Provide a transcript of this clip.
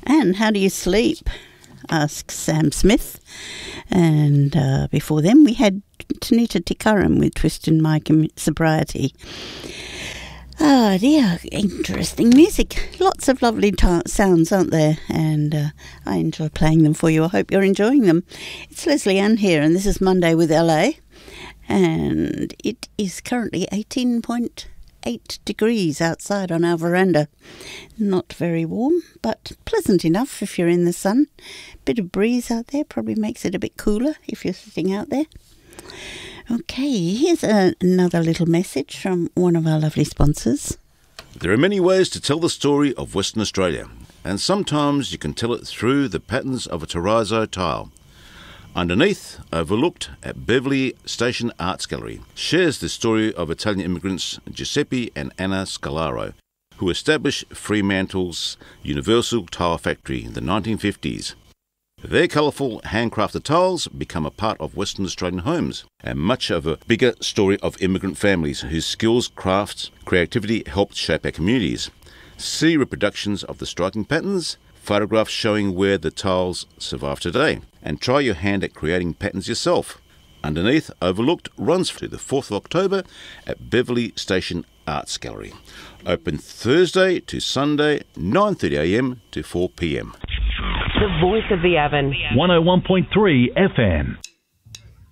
And how do you sleep? Asks Sam Smith. And before them we had Tanita Tikaram with Twist and Mike and Sobriety. Oh dear, interesting music. Lots of lovely sounds, aren't there? And I enjoy playing them for you. I hope you're enjoying them. It's Leslie Ann here, and this is Monday with LA. And it is currently 18.8 degrees outside on our veranda. Not very warm, but pleasant enough if you're in the sun. Bit of breeze out there probably makes it a bit cooler if you're sitting out there. Okay, here's another little message from one of our lovely sponsors. There are many ways to tell the story of Western Australia, and sometimes you can tell it through the patterns of a terrazzo tile. Underneath, overlooked at Beverley Station Arts Gallery, shares the story of Italian immigrants Giuseppe and Anna Scalaro, who established Fremantle's Universal Tile Factory in the 1950s. Their colourful handcrafted tiles become a part of Western Australian homes, and much of a bigger story of immigrant families whose skills, crafts, creativity helped shape our communities. See reproductions of the striking patterns, photographs showing where the tiles survive today, and try your hand at creating patterns yourself. Underneath, overlooked, runs to the 4th of October at Beverley Station Arts Gallery. Open Thursday to Sunday, 9:30am to 4pm. The voice of the Avon. 101.3 FM.